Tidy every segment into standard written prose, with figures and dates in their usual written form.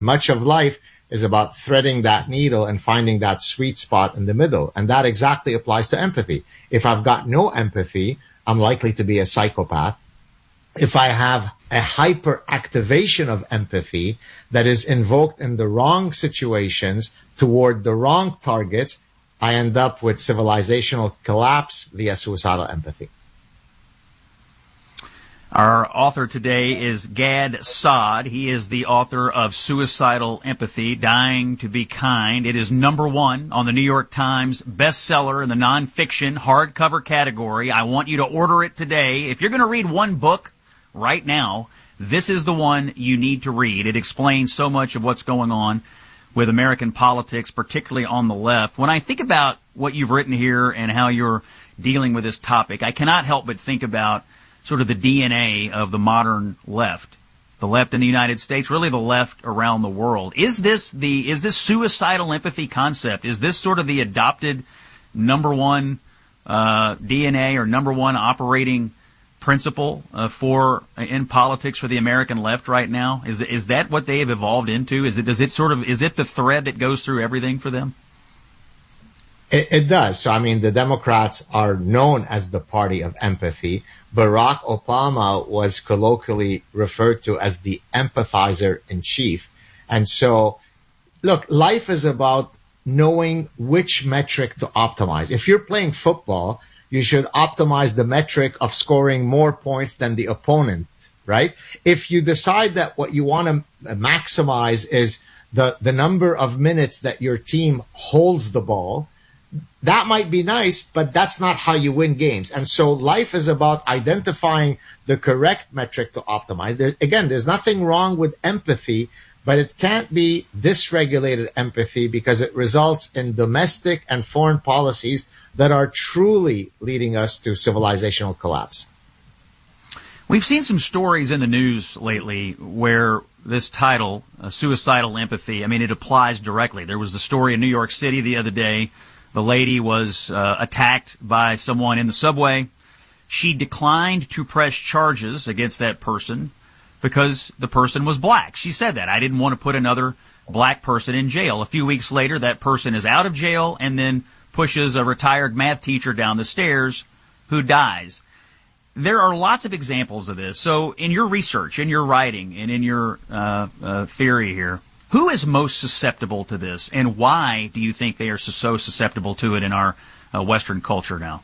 much of life is about threading that needle and finding that sweet spot in the middle. And that exactly applies to empathy. If I've got no empathy, I'm likely to be a psychopath. If I have a hyperactivation of empathy that is invoked in the wrong situations toward the wrong targets, I end up with civilizational collapse via suicidal empathy. Our author today is Gad Saad. He is the author of Suicidal Empathy, Dying to Be Kind. It is #1 on the New York Times bestseller in the nonfiction hardcover category. I want you to order it today. If you're going to read one book right now, this is the one you need to read. It explains so much of what's going on with American politics, particularly on the left. When I think about what you've written here and how you're dealing with this topic, I cannot help but think about sort of the DNA of the modern left. The left in the United States, really the left around the world. Is this suicidal empathy concept? Is this sort of the adopted #1 DNA or #1 operating principle in politics for the American left right now? Is that what they have evolved into? Is it the thread that goes through everything for them? It does. So, I mean, the Democrats are known as the party of empathy. Barack Obama was colloquially referred to as the empathizer in chief. And so, look, life is about knowing which metric to optimize. If you're playing football, you should optimize the metric of scoring more points than the opponent, right? If you decide that what you want to maximize is the number of minutes that your team holds the ball, that might be nice, but that's not how you win games. And so life is about identifying the correct metric to optimize. There's nothing wrong with empathy, but it can't be dysregulated empathy because it results in domestic and foreign policies that are truly leading us to civilizational collapse. We've seen some stories in the news lately where this title, suicidal empathy, I mean, it applies directly. There was the story in New York City the other day. The lady was attacked by someone in the subway. She declined to press charges against that person because the person was black. She said that. I didn't want to put another black person in jail. A few weeks later, that person is out of jail and then pushes a retired math teacher down the stairs who dies. There are lots of examples of this. So in your research, in your writing, and in your theory here, who is most susceptible to this, and why do you think they are so susceptible to it in our Western culture now?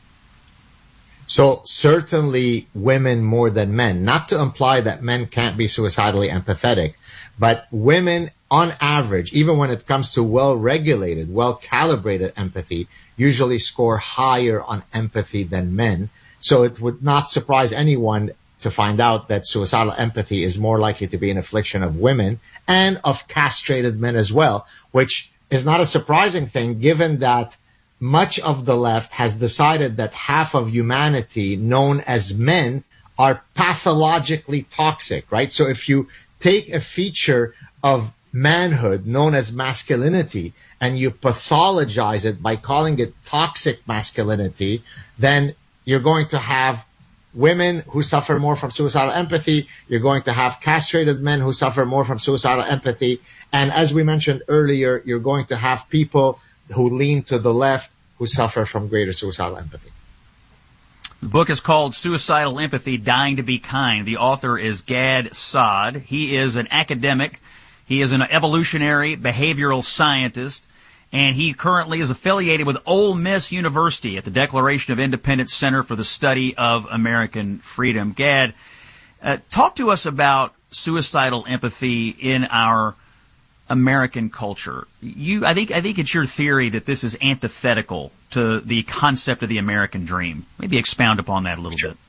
So certainly women more than men. Not to imply that men can't be suicidally empathetic, but women on average, even when it comes to well-regulated, well-calibrated empathy, usually score higher on empathy than men. So it would not surprise anyone to find out that suicidal empathy is more likely to be an affliction of women and of castrated men as well, which is not a surprising thing given that much of the left has decided that half of humanity, known as men, are pathologically toxic, right? So if you take a feature of manhood known as masculinity and you pathologize it by calling it toxic masculinity, then you're going to have women who suffer more from suicidal empathy. You're going to have castrated men who suffer more from suicidal empathy. And as we mentioned earlier, you're going to have people who lean to the left who suffer from greater suicidal empathy. The book is called Suicidal Empathy, Dying to Be Kind. The author is Gad Saad. He is an academic. He is an evolutionary behavioral scientist. And he currently is affiliated with Ole Miss University at the Declaration of Independence Center for the Study of American Freedom. Gad, talk to us about suicidal empathy in our American culture. I think it's your theory that this is antithetical to the concept of the American dream. Maybe expound upon that a little bit.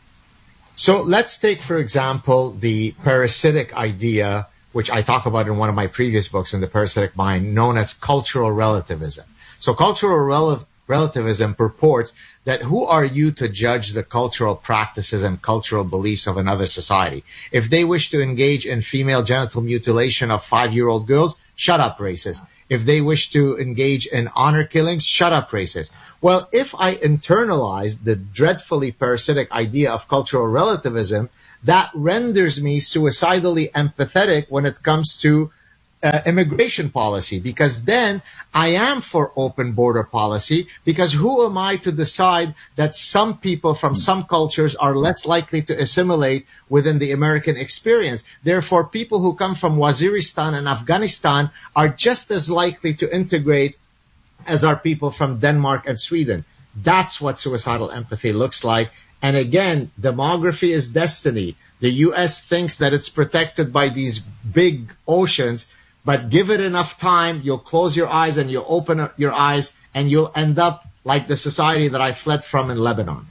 So let's take, for example, the parasitic idea, which I talk about in one of my previous books in The Parasitic Mind, known as cultural relativism. So cultural relativism purports that who are you to judge the cultural practices and cultural beliefs of another society? If they wish to engage in female genital mutilation of 5-year-old girls, shut up, racist. If they wish to engage in honor killings, shut up, racist. Well, if I internalize the dreadfully parasitic idea of cultural relativism, that renders me suicidally empathetic when it comes to immigration policy, because then I am for open border policy, because who am I to decide that some people from some cultures are less likely to assimilate within the American experience? Therefore, people who come from Waziristan and Afghanistan are just as likely to integrate as are people from Denmark and Sweden. That's what suicidal empathy looks like. And again, demography is destiny. The U.S. thinks that it's protected by these big oceans, but give it enough time, you'll close your eyes and you'll open up your eyes, and you'll end up like the society that I fled from in Lebanon.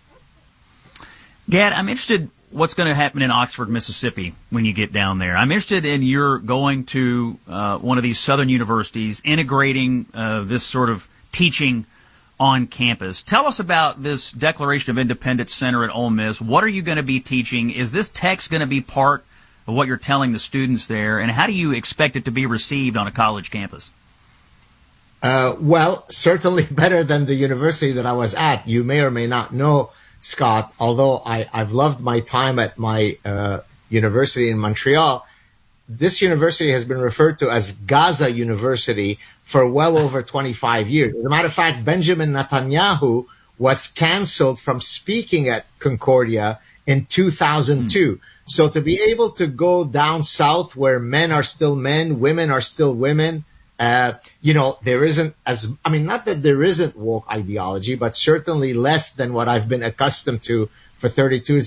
Gad, I'm interested what's going to happen in Oxford, Mississippi when you get down there. I'm interested in your going to one of these southern universities, integrating this sort of teaching on campus. Tell us about this Declaration of Independence Center at Ole Miss. What are you going to be teaching? Is this text going to be part of what you're telling the students there? And how do you expect it to be received on a college campus? Well, certainly better than the university that I was at. You may or may not know, Scott, although I've loved my time at my university in Montreal, this university has been referred to as Gaza University for well over 25 years. As a matter of fact, Benjamin Netanyahu was canceled from speaking at Concordia in 2002. So to be able to go down south where men are still men, women are still women, there isn't not that there isn't woke ideology, but certainly less than what I've been accustomed to for 32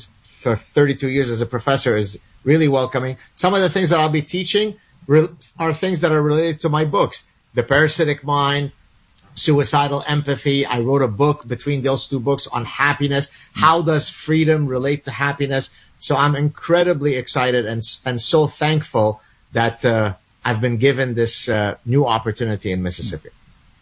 years as a professor is really welcoming. Some of the things that I'll be teaching are things that are related to my books. The Parasitic Mind, Suicidal Empathy. I wrote a book between those two books on happiness. How does freedom relate to happiness? So I'm incredibly excited and so thankful that I've been given this new opportunity in Mississippi.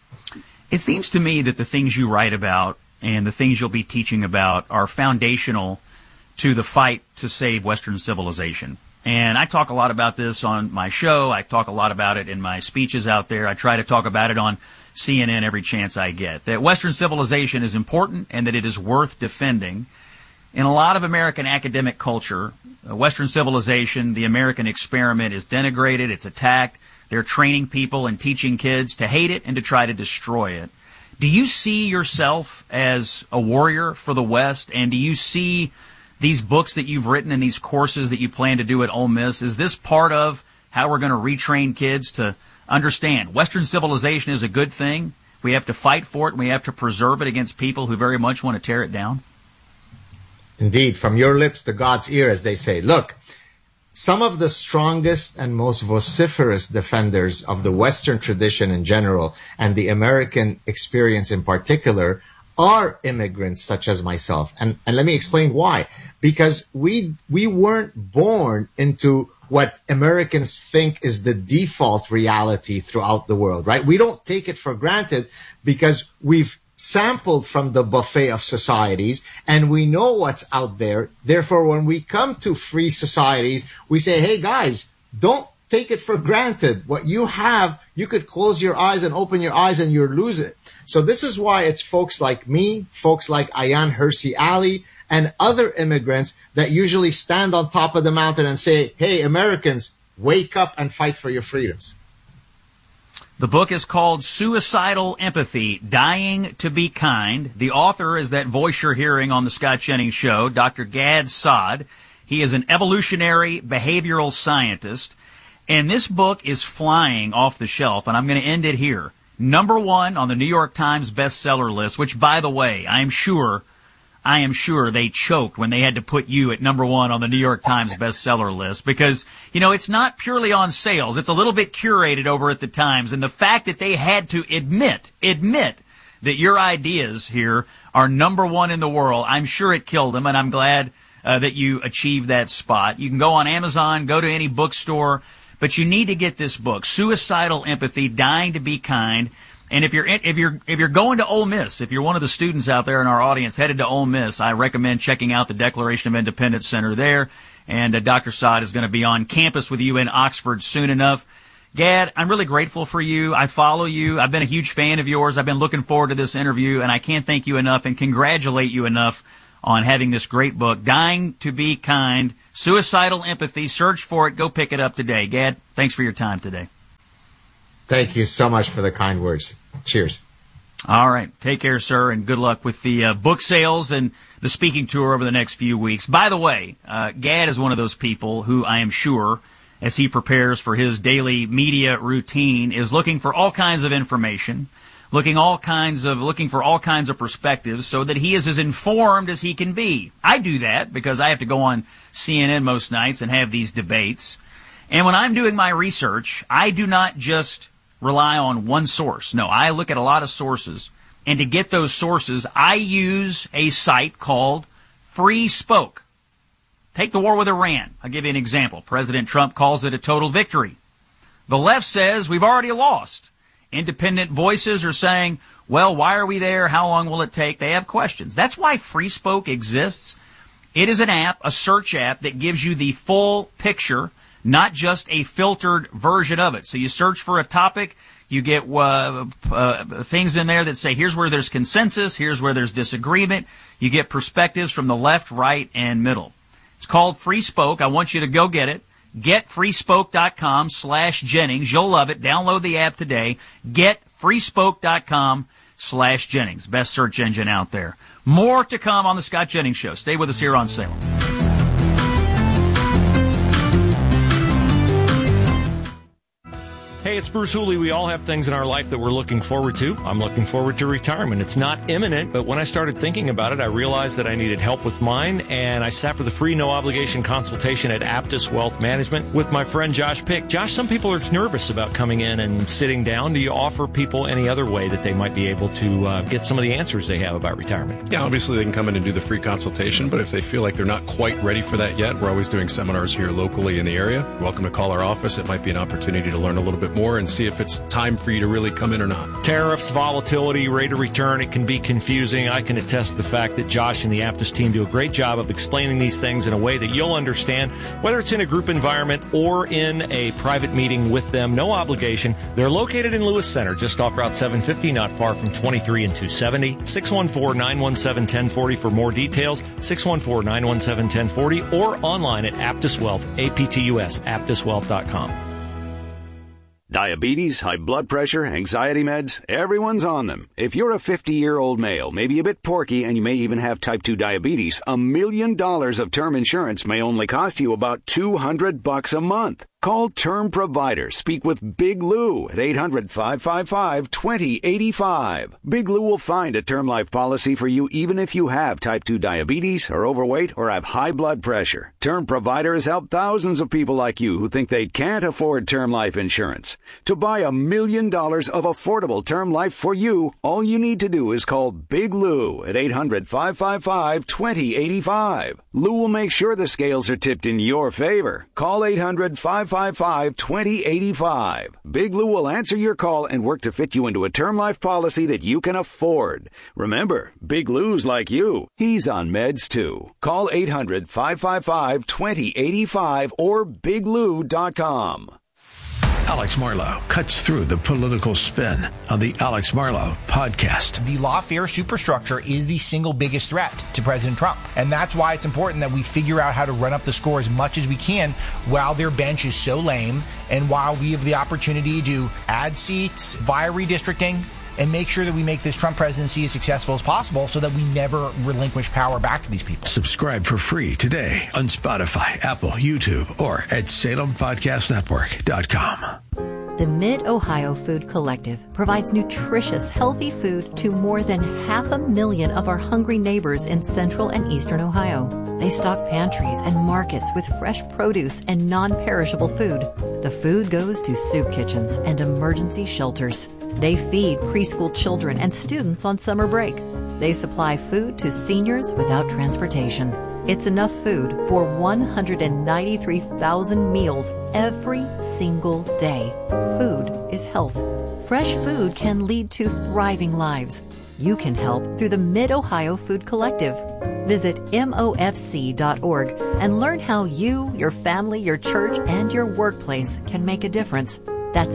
It seems to me that the things you write about and the things you'll be teaching about are foundational to the fight to save Western civilization. And I talk a lot about this on my show. I talk a lot about it in my speeches out there. I try to talk about it on CNN every chance I get. That Western civilization is important and that it is worth defending. In a lot of American academic culture, Western civilization, the American experiment, is denigrated, it's attacked. They're training people and teaching kids to hate it and to try to destroy it. Do you see yourself as a warrior for the West? And do you see these books that you've written and these courses that you plan to do at Ole Miss, is this part of how we're going to retrain kids to understand Western civilization is a good thing? We have to fight for it and we have to preserve it against people who very much want to tear it down? Indeed, from your lips to God's ear, as they say. Look, some of the strongest and most vociferous defenders of the Western tradition in general and the American experience in particular are immigrants such as myself. And let me explain why. Because we weren't born into what Americans think is the default reality throughout the world, right? We don't take it for granted because we've sampled from the buffet of societies and we know what's out there. Therefore, when we come to free societies, we say, hey guys, don't take it for granted. What you have, you could close your eyes and open your eyes and you'll lose it. So this is why it's folks like me, folks like Ayaan Hirsi Ali, and other immigrants that usually stand on top of the mountain and say, hey, Americans, wake up and fight for your freedoms. The book is called Suicidal Empathy, Dying to Be Kind. The author is that voice you're hearing on the Scott Jennings Show, Dr. Gad Saad. He is an evolutionary behavioral scientist. And this book is flying off the shelf, and I'm going to end it here. #1 on the New York Times bestseller list, which, by the way, I am sure they choked when they had to put you at #1 on the New York Times bestseller list because, it's not purely on sales. It's a little bit curated over at the Times. And the fact that they had to admit that your ideas here are #1 in the world, I'm sure it killed them, and I'm glad that you achieved that spot. You can go on Amazon, go to any bookstore, but you need to get this book, Suicidal Empathy, Dying to Be Kind. And if you're going to Ole Miss, if you're one of the students out there in our audience headed to Ole Miss, I recommend checking out the Declaration of Independence Center there. And Dr. Saad is going to be on campus with you in Oxford soon enough. Gad, I'm really grateful for you. I follow you. I've been a huge fan of yours. I've been looking forward to this interview, and I can't thank you enough and congratulate you enough on having this great book, Dying to Be Kind, Suicidal Empathy. Search for it. Go pick it up today. Gad, thanks for your time today. Thank you so much for the kind words. Cheers. All right. Take care, sir, and good luck with the book sales and the speaking tour over the next few weeks. By the way, Gad is one of those people who I am sure, as he prepares for his daily media routine, is looking for all kinds of information, looking for all kinds of perspectives so that he is as informed as he can be. I do that because I have to go on CNN most nights and have these debates. And when I'm doing my research, I do not just rely on one source. No, I look at a lot of sources. And to get those sources, I use a site called Free Spoke. Take the war with Iran. I'll give you an example. President Trump calls it a total victory. The left says we've already lost. Independent voices are saying, well, why are we there? How long will it take? They have questions. That's why Free Spoke exists. It is an app, a search app that gives you the full picture, not just a filtered version of it. So you search for a topic, you get things in there that say here's where there's consensus, here's where there's disagreement. You get perspectives from the left, right, and middle. It's called Free Spoke. I want you to go get it. GetFreeSpoke.com/Jennings. You'll love it. Download the app today. GetFreeSpoke.com/Jennings. Best search engine out there. More to come on the Scott Jennings Show. Stay with us here on Salem. Hey, it's Bruce Hooley. We all have things in our life that we're looking forward to. I'm looking forward to retirement. It's not imminent, but when I started thinking about it, I realized that I needed help with mine, and I sat for the free, no-obligation consultation at Aptus Wealth Management with my friend Josh Pick. Josh, some people are nervous about coming in and sitting down. Do you offer people any other way that they might be able to get some of the answers they have about retirement? Yeah, obviously they can come in and do the free consultation, but if they feel like they're not quite ready for that yet, we're always doing seminars here locally in the area. You're welcome to call our office. It might be an opportunity to learn a little bit more and see if it's time for you to really come in or not. Tariffs, volatility, rate of return, it can be confusing. I can attest to the fact that Josh and the Aptus team do a great job of explaining these things in a way that you'll understand, whether it's in a group environment or in a private meeting with them. No obligation. They're located in Lewis Center, just off Route 750, not far from 23 and 270. 614-917-1040 for more details. 614-917-1040 or online at Aptus Wealth, APTUS, aptuswealth.com. Diabetes, high blood pressure, anxiety meds, everyone's on them. If you're a 50-year-old male, maybe a bit porky, and you may even have type 2 diabetes, $1 million of term insurance may only cost you about $200 a month. Call Term Provider. Speak with Big Lou at 800-555-2085. Big Lou will find a term life policy for you even if you have type 2 diabetes, are overweight, or have high blood pressure. Term Provider has helped thousands of people like you who think they can't afford term life insurance. To buy $1 million of affordable term life for you, all you need to do is call Big Lou at 800-555-2085. Lou will make sure the scales are tipped in your favor. Call 800-555-2085. Big Lou will answer your call and work to fit you into a term life policy that you can afford. Remember, Big Lou's like you. He's on meds too. Call 800-555-2085 or biglou.com. Alex Marlow cuts through the political spin on the Alex Marlow podcast. The lawfare superstructure is the single biggest threat to President Trump. And that's why it's important that we figure out how to run up the score as much as we can while their bench is so lame and while we have the opportunity to add seats via redistricting and make sure that we make this Trump presidency as successful as possible so that we never relinquish power back to these people. Subscribe for free today on Spotify, Apple, YouTube, or at SalemPodcastNetwork.com. The Mid-Ohio Food Collective provides nutritious, healthy food to more than 500,000 of our hungry neighbors in central and eastern Ohio. They stock pantries and markets with fresh produce and non-perishable food. The food goes to soup kitchens and emergency shelters. They feed preschool children and students on summer break. They supply food to seniors without transportation. It's enough food for 193,000 meals every single day. Food is health. Fresh food can lead to thriving lives. You can help through the Mid-Ohio Food Collective. Visit MOFC.org and learn how you, your family, your church, and your workplace can make a difference. That's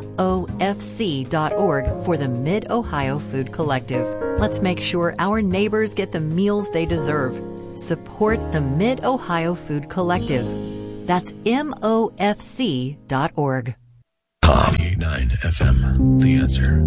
MOFC.org for the Mid-Ohio Food Collective. Let's make sure our neighbors get the meals they deserve. Support the Mid-Ohio Food Collective. That's MOFC.org. Tom 89. 92.9 FM, The Answer.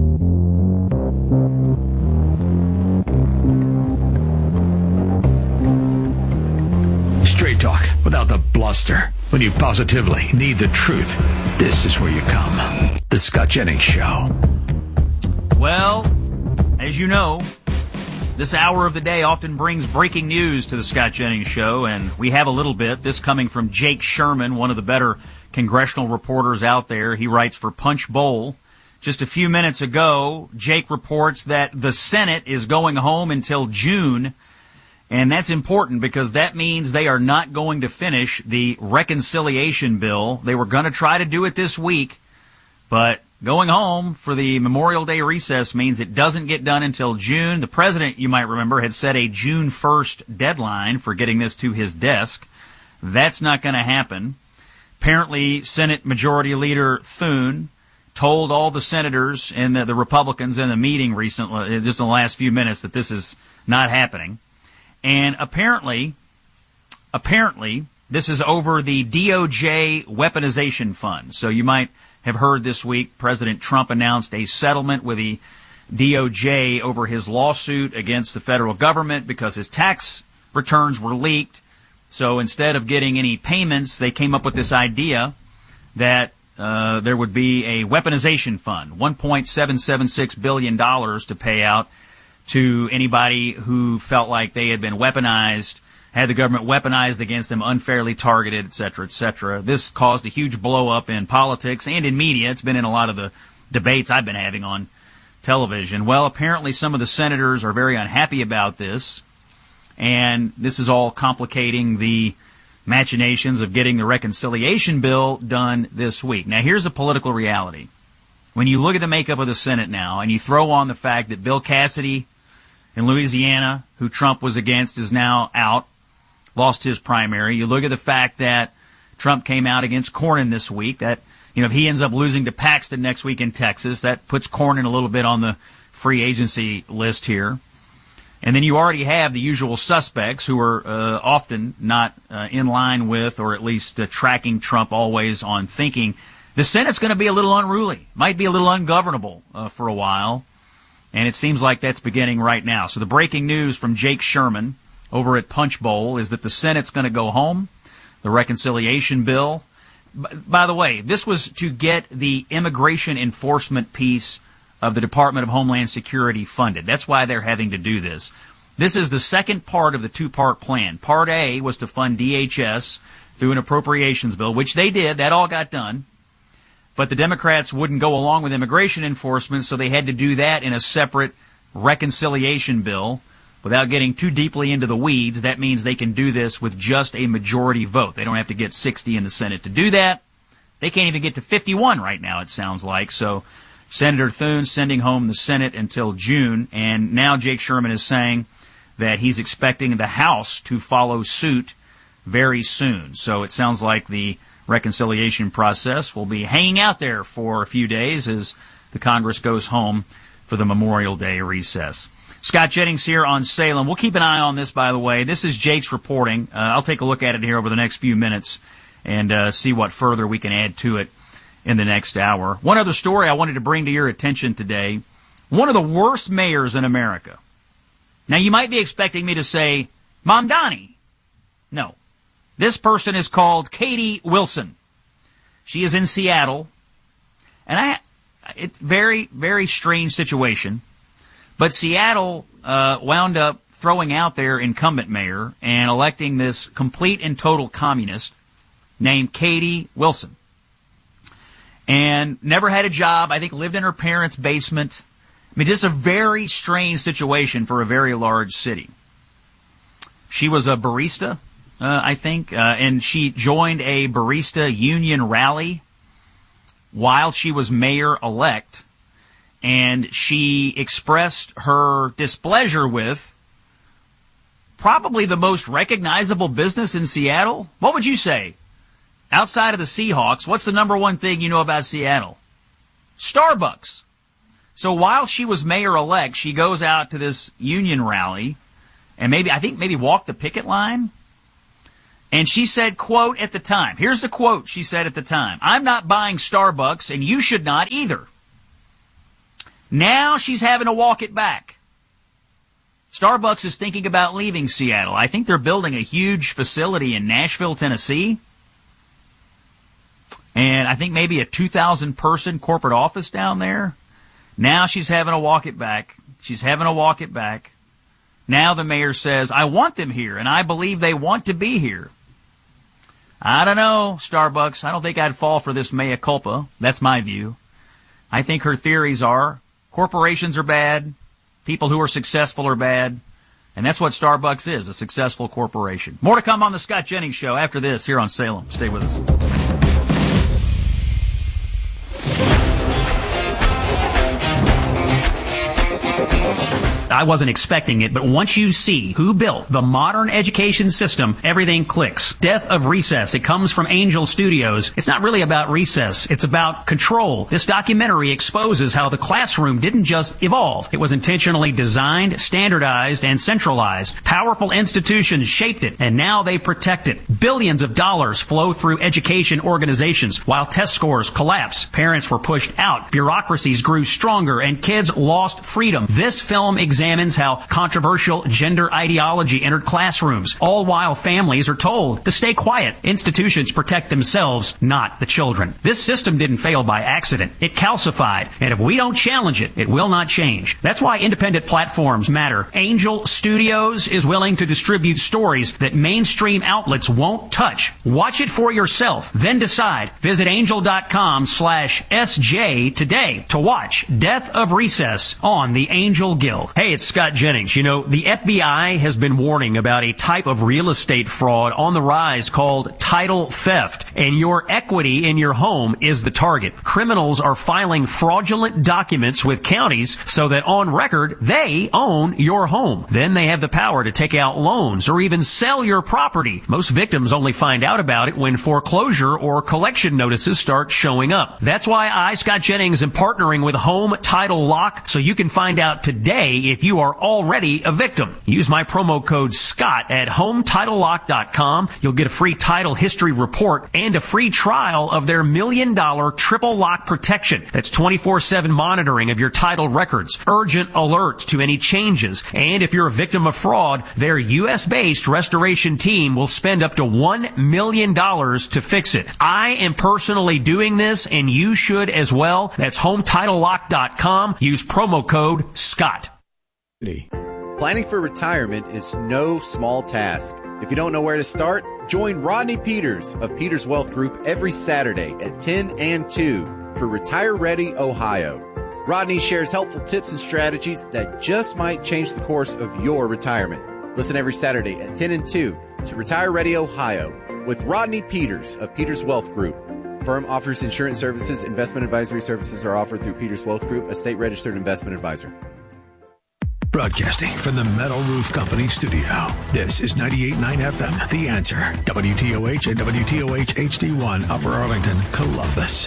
Straight talk without the bluster. When you positively need the truth, this is where you come. The Scott Jennings Show. Well, as you know, this hour of the day often brings breaking news to the Scott Jennings Show, and we have a little bit. This coming from Jake Sherman, one of the better congressional reporters out there. He writes for Punch Bowl. Just a few minutes ago, Jake reports that the Senate is going home until June, and that's important because that means they are not going to finish the reconciliation bill. They were going to try to do it this week, but going home for the Memorial Day recess means it doesn't get done until June. The president, you might remember, had set a June 1st deadline for getting this to his desk. That's not going to happen. Apparently, Senate Majority Leader Thune told all the senators and the Republicans in the meeting recently, just in the last few minutes, that this is not happening. And apparently, this is over the DOJ weaponization fund. So you might have heard this week President Trump announced a settlement with the DOJ over his lawsuit against the federal government because his tax returns were leaked. So instead of getting any payments, they came up with this idea that there would be a weaponization fund, $1.776 billion to pay out to anybody who felt like they had been weaponized, had the government weaponized against them, unfairly targeted, et cetera, et cetera. This caused a huge blow-up in politics and in media. It's been in a lot of the debates I've been having on television. Well, apparently some of the senators are very unhappy about this, and this is all complicating the machinations of getting the reconciliation bill done this week. Now, here's a political reality. When you look at the makeup of the Senate now, and you throw on the fact that Bill Cassidy in Louisiana, who Trump was against, is now out, lost his primary. You look at the fact that Trump came out against Cornyn this week, that, if he ends up losing to Paxton next week in Texas, that puts Cornyn a little bit on the free agency list here. And then you already have the usual suspects who are often not in line with, or at least tracking Trump always on thinking the Senate's going to be a little unruly, might be a little ungovernable for a while. And it seems like that's beginning right now. So the breaking news from Jake Sherman over at Punch Bowl is that the Senate's going to go home. The reconciliation bill. By the way, this was to get the immigration enforcement piece of the Department of Homeland Security funded. That's why they're having to do this. This is the second part of the two-part plan. Part A was to fund DHS through an appropriations bill, which they did. That all got done. But the Democrats wouldn't go along with immigration enforcement, so they had to do that in a separate reconciliation bill. Without getting too deeply into the weeds, that means they can do this with just a majority vote. They don't have to get 60 in the Senate to do that. They can't even get to 51 right now, it sounds like. So Senator Thune sending home the Senate until June, and now Jake Sherman is saying that he's expecting the House to follow suit very soon. So it sounds like the reconciliation process will be hanging out there for a few days as the Congress goes home for the Memorial Day recess. Scott Jennings here on Salem. We'll keep an eye on this, by the way. This is Jake's reporting. I'll take a look at it here over the next few minutes and see what further we can add to it in the next hour. One other story I wanted to bring to your attention today. One of the worst mayors in America. Now, you might be expecting me to say, Mamdani. No. This person is called Katie Wilson. She is in Seattle. And it's very, very strange situation. But Seattle wound up throwing out their incumbent mayor and electing this complete and total communist named Katie Wilson. And never had a job. I think lived in her parents' basement. I mean, just a very strange situation for a very large city. She was a barista, I think, and she joined a barista union rally while she was mayor-elect. And she expressed her displeasure with probably the most recognizable business in Seattle. What would you say? Outside of the Seahawks, what's the number one thing you know about Seattle? Starbucks. So while she was mayor-elect, she goes out to this union rally and maybe walked the picket line. And she said, quote, at the time, here's the quote she said at the time, "I'm not buying Starbucks and you should not either." Now she's having to walk it back. Starbucks is thinking about leaving Seattle. I think they're building a huge facility in Nashville, Tennessee. And I think maybe a 2,000-person corporate office down there. Now she's having to walk it back. She's having to walk it back. Now the mayor says, I want them here, and I believe they want to be here. I don't know, Starbucks. I don't think I'd fall for this mea culpa. That's my view. I think her theories are corporations are bad, people who are successful are bad, and that's what Starbucks is, a successful corporation. More to come on the Scott Jennings Show after this here on Salem. Stay with us. I wasn't expecting it, but once you see who built the modern education system, everything clicks. Death of Recess. It comes from Angel Studios. It's not really about recess. It's about control. This documentary exposes how the classroom didn't just evolve. It was intentionally designed, standardized, and centralized. Powerful institutions shaped it, and now they protect it. Billions of dollars flow through education organizations. While test scores collapsed, parents were pushed out, bureaucracies grew stronger, and kids lost freedom. This film examines how controversial gender ideology entered classrooms, all while families are told to stay quiet. Institutions protect themselves, not the children. This system didn't fail by accident. It calcified, and if we don't challenge it, it will not change. That's why independent platforms matter. Angel Studios is willing to distribute stories that mainstream outlets won't touch. Watch it for yourself, then decide. Visit angel.com/SJ today to watch Death of Recess on the Angel Guild. Hey, it's Scott Jennings. You know, the FBI has been warning about a type of real estate fraud on the rise called title theft, and your equity in your home is the target. Criminals are filing fraudulent documents with counties so that on record they own your home. Then they have the power to take out loans or even sell your property. Most victims only find out about it when foreclosure or collection notices start showing up. That's why I, Scott Jennings, am partnering with Home Title Lock so you can find out today if you are already a victim. Use my promo code SCOTT at HomeTitleLock.com. You'll get a free title history report and a free trial of their $1 million triple lock protection. That's 24/7 monitoring of your title records, urgent alerts to any changes, and if you're a victim of fraud, their U.S.-based restoration team will spend up to $1 million to fix it. I am personally doing this, and you should as well. That's HomeTitleLock.com. Use promo code SCOTT. Planning for retirement is no small task. If you don't know where to start, join Rodney Peters of Peters Wealth Group every Saturday at 10 and 2 for Retire Ready Ohio. Rodney shares helpful tips and strategies that just might change the course of your retirement. Listen every Saturday at 10 and 2 to Retire Ready Ohio with Rodney Peters of Peters Wealth Group. Firm offers insurance services. Investment advisory services are offered through Peters Wealth Group, a state-registered investment advisor. Broadcasting from the Metal Roof Company studio. This is 98.9 FM, The Answer, WTOH and WTOH HD1, Upper Arlington, Columbus.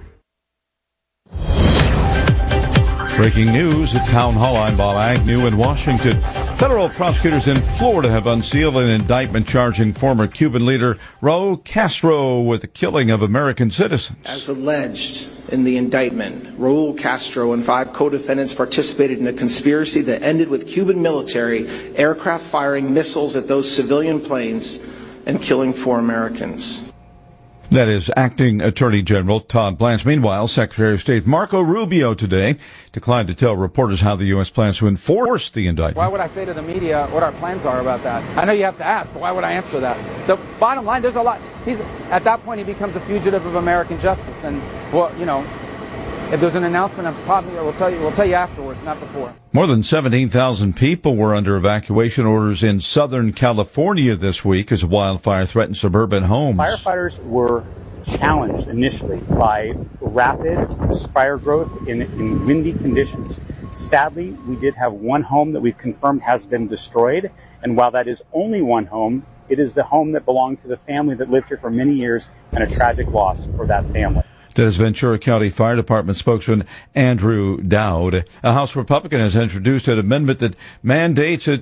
Breaking news at Town Hall. I'm Bob Agnew in Washington. Federal prosecutors in Florida have unsealed an indictment charging former Cuban leader Raul Castro with the killing of American citizens. As alleged in the indictment, Raul Castro and 5 co-defendants participated in a conspiracy that ended with Cuban military aircraft firing missiles at those civilian planes and killing 4 Americans. That is Acting Attorney General Todd Blanche. Meanwhile, Secretary of State Marco Rubio today declined to tell reporters how the U.S. plans to enforce the indictment. Why would I say to the media what our plans are about that? I know you have to ask, but why would I answer that? The bottom line, there's a lot. At that point, he becomes a fugitive of American justice. And, well, you know, if there's an announcement, we'll tell you afterwards, not before. More than 17,000 people were under evacuation orders in Southern California this week as wildfire threatened suburban homes. Firefighters were challenged initially by rapid fire growth in windy conditions. Sadly, we did have one home that we've confirmed has been destroyed. And while that is only one home, it is the home that belonged to the family that lived here for many years, and a tragic loss for that family. That is Ventura County Fire Department spokesman Andrew Dowd. A House Republican has introduced an amendment that mandates that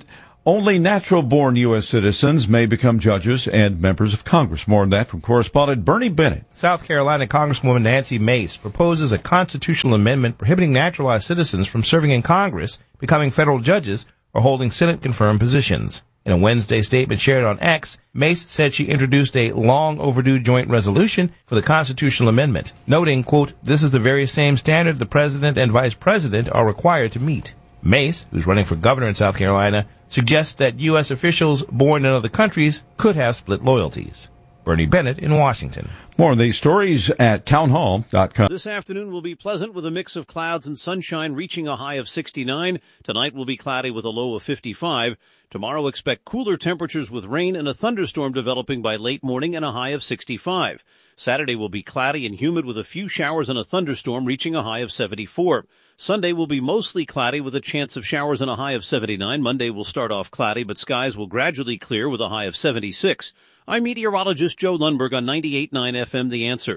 Only natural-born U.S. citizens may become judges and members of Congress. More on that from correspondent Bernie Bennett. South Carolina Congresswoman Nancy Mace proposes a constitutional amendment prohibiting naturalized citizens from serving in Congress, becoming federal judges, or holding Senate-confirmed positions. In a Wednesday statement shared on X, Mace said she introduced a long-overdue joint resolution for the constitutional amendment, noting, quote, "This is the very same standard the president and vice president are required to meet." Mace, who's running for governor in South Carolina, suggests that U.S. officials born in other countries could have split loyalties. Bernie Bennett in Washington. More of these stories at townhall.com. This afternoon will be pleasant with a mix of clouds and sunshine, reaching a high of 69. Tonight will be cloudy with a low of 55. Tomorrow expect cooler temperatures with rain and a thunderstorm developing by late morning and a high of 65. Saturday will be cloudy and humid with a few showers and a thunderstorm, reaching a high of 74. Sunday will be mostly cloudy with a chance of showers and a high of 79. Monday will start off cloudy, but skies will gradually clear with a high of 76. I'm meteorologist Joe Lundberg on 98.9 FM, The Answer.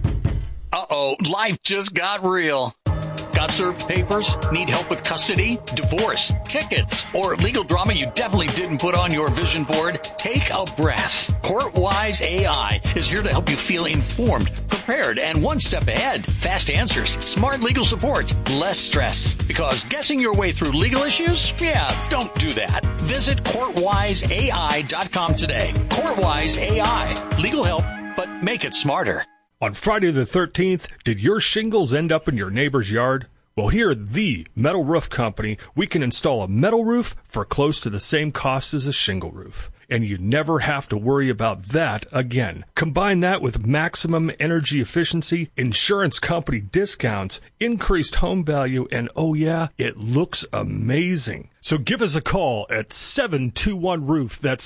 Uh-oh, life just got real. Got served papers? Need help with custody, divorce, tickets, or legal drama you definitely didn't put on your vision board? Take a breath. CourtWise AI is here to help you feel informed, prepared, and one step ahead. Fast answers, smart legal support, less stress. Because guessing your way through legal issues? Yeah, don't do that. Visit CourtWiseAI.com today. CourtWise AI. Legal help, but make it smarter. On Friday the 13th, did your shingles end up in your neighbor's yard? Well, here at the Metal Roof Company, we can install a metal roof for close to the same cost as a shingle roof. And you never have to worry about that again. Combine that with maximum energy efficiency, insurance company discounts, increased home value, and oh yeah, it looks amazing. So give us a call at 721-ROOF. That's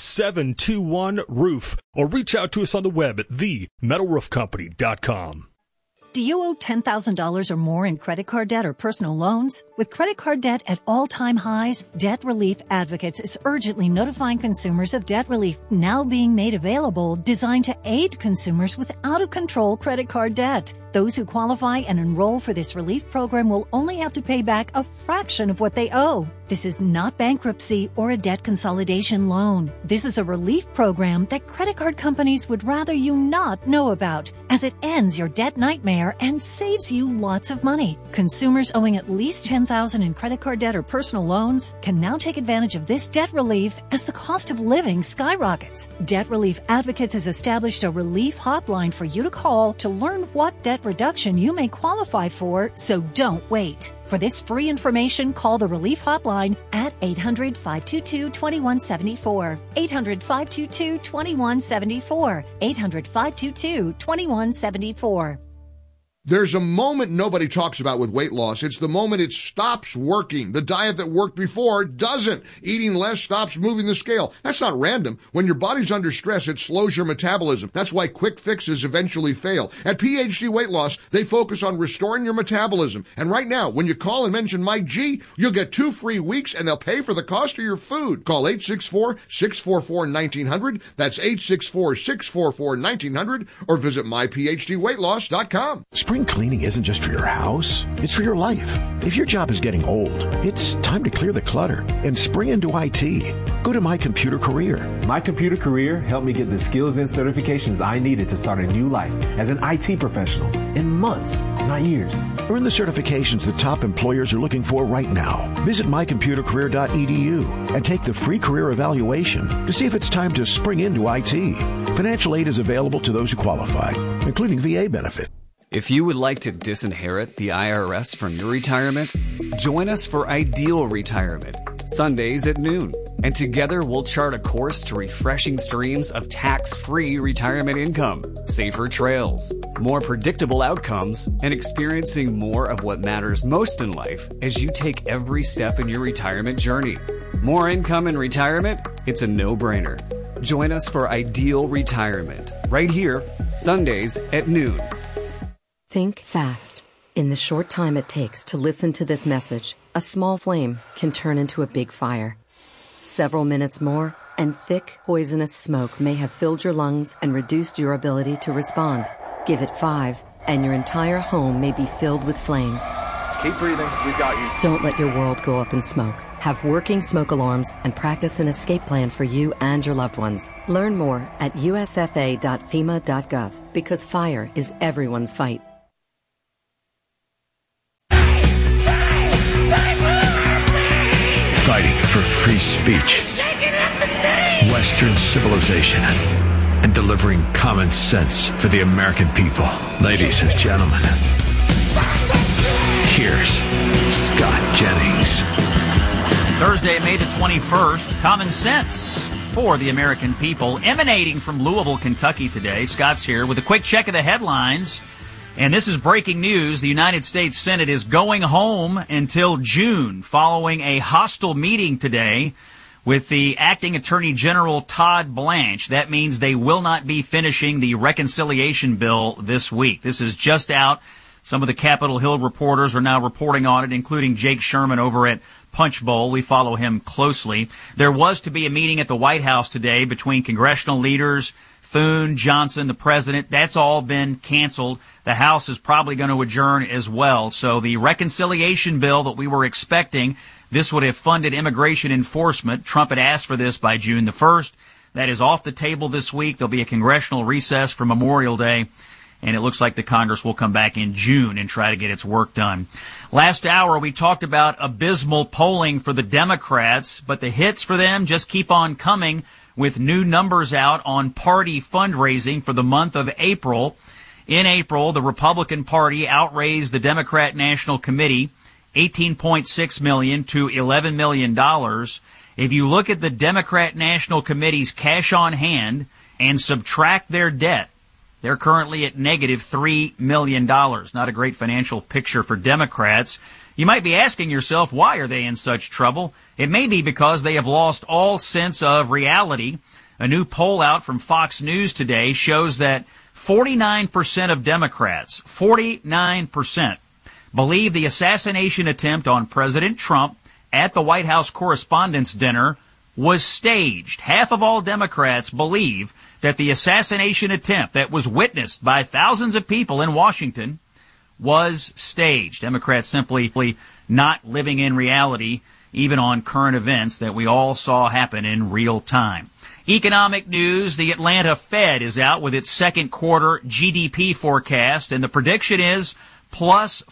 721-ROOF. Or reach out to us on the web at themetalroofcompany.com. Do you owe $10,000 or more in credit card debt or personal loans? With credit card debt at all-time highs, Debt Relief Advocates is urgently notifying consumers of debt relief now being made available, designed to aid consumers with out-of-control credit card debt. Those who qualify and enroll for this relief program will only have to pay back a fraction of what they owe. This is not bankruptcy or a debt consolidation loan. This is a relief program that credit card companies would rather you not know about, as it ends your debt nightmare and saves you lots of money. Consumers owing at least $10,000 in credit card debt or personal loans can now take advantage of this debt relief as the cost of living skyrockets. Debt Relief Advocates has established a relief hotline for you to call to learn what debt reduction you may qualify for, so don't wait. For this free information, call the Relief Hotline at 800-522-2174. 800-522-2174. 800-522-2174. There's a moment nobody talks about with weight loss. It's the moment it stops working. The diet that worked before doesn't. Eating less stops moving the scale. That's not random. When your body's under stress, it slows your metabolism. That's why quick fixes eventually fail. At PhD Weight Loss, they focus on restoring your metabolism. And right now, when you call and mention Mike G, you'll get 2 free weeks and they'll pay for the cost of your food. Call 864-644-1900. That's 864-644-1900 or visit myphdweightloss.com. Spring cleaning isn't just for your house, it's for your life. If your job is getting old, it's time to clear the clutter and spring into IT. Go to My Computer Career. My Computer Career helped me get the skills and certifications I needed to start a new life as an IT professional in months, not years. Earn the certifications the top employers are looking for right now. Visit mycomputercareer.edu and take the free career evaluation to see if it's time to spring into IT. Financial aid is available to those who qualify, including VA benefit. If you would like to disinherit the IRS from your retirement, join us for Ideal Retirement, Sundays at noon. And together we'll chart a course to refreshing streams of tax-free retirement income, safer trails, more predictable outcomes, and experiencing more of what matters most in life as you take every step in your retirement journey. More income in retirement? It's a no-brainer. Join us for Ideal Retirement, right here, Sundays at noon. Think fast. In the short time it takes to listen to this message, a small flame can turn into a big fire. Several minutes more, and thick, poisonous smoke may have filled your lungs and reduced your ability to respond. Give it 5, and your entire home may be filled with flames. Keep breathing. We've got you. Don't let your world go up in smoke. Have working smoke alarms and practice an escape plan for you and your loved ones. Learn more at usfa.fema.gov because fire is everyone's fight. Fighting for free speech, Western civilization, and delivering common sense for the American people. Ladies and gentlemen, here's Scott Jennings. Thursday, May the 21st, common sense for the American people, emanating from Louisville, Kentucky today. Scott's here with a quick check of the headlines. And this is breaking news. The United States Senate is going home until June following a hostile meeting today with the acting Attorney General Todd Blanche. That means they will not be finishing the reconciliation bill this week. This is just out. Some of the Capitol Hill reporters are now reporting on it, including Jake Sherman over at Punch Bowl. We follow him closely. There was to be a meeting at the White House today between congressional leaders, Thune, Johnson, the president. That's all been canceled. The House is probably going to adjourn as well. So the reconciliation bill that we were expecting, this would have funded immigration enforcement. Trump had asked for this by June the 1st. That is off the table this week. There'll be a congressional recess for Memorial Day. And it looks like the Congress will come back in June and try to get its work done. Last hour, we talked about abysmal polling for the Democrats, but the hits for them just keep on coming with new numbers out on party fundraising for the month of April. In April, the Republican Party outraised the Democrat National Committee $18.6 million to $11 million. If you look at the Democrat National Committee's cash on hand and subtract their debt, they're currently at negative $3 million. Not a great financial picture for Democrats. You might be asking yourself, why are they in such trouble? It may be because they have lost all sense of reality. A new poll out from Fox News today shows that 49% of Democrats, 49%, believe the assassination attempt on President Trump at the White House Correspondents' Dinner was staged. Half of all Democrats believe that the assassination attempt that was witnessed by thousands of people in Washington was staged. Democrats simply not living in reality, even on current events that we all saw happen in real time. Economic news, the Atlanta Fed is out with its second quarter GDP forecast, and the prediction is plus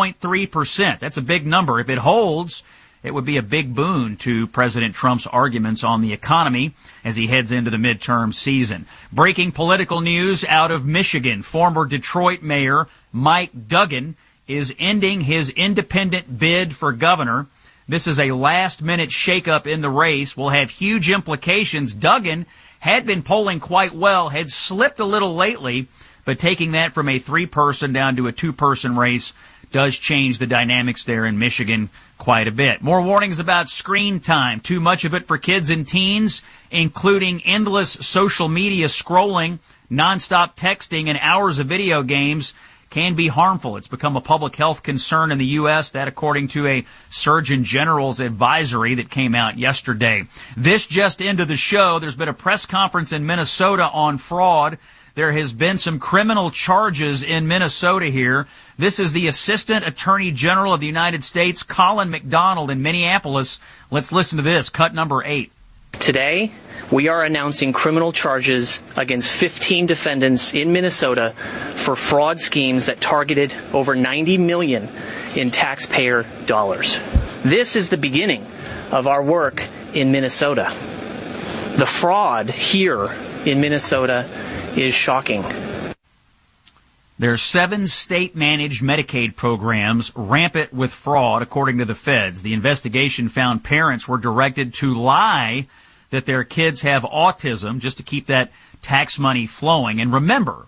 4.3%. That's a big number. If it holds, it would be a big boon to President Trump's arguments on the economy as he heads into the midterm season. Breaking political news out of Michigan. Former Detroit Mayor Mike Duggan is ending his independent bid for governor. This is a last-minute shakeup in the race. Will have huge implications. Duggan had been polling quite well, had slipped a little lately, but taking that from a three-person down to a two-person race does change the dynamics there in Michigan quite a bit. More warnings about screen time. Too much of it for kids and teens, including endless social media scrolling, nonstop texting, and hours of video games can be harmful. It's become a public health concern in the U.S., that according to a Surgeon General's advisory that came out yesterday. This just into the show, there's been a press conference in Minnesota on fraud. There has been some criminal charges in Minnesota here. This is the Assistant Attorney General of the United States, Colin McDonald in Minneapolis. Let's listen to this, cut number 8. Today, we are announcing criminal charges against 15 defendants in Minnesota for fraud schemes that targeted over $90 million in taxpayer dollars. This is the beginning of our work in Minnesota. The fraud here in Minnesota is shocking. There are 7 state-managed Medicaid programs rampant with fraud, according to the feds. The investigation found parents were directed to lie that their kids have autism just to keep that tax money flowing. And remember,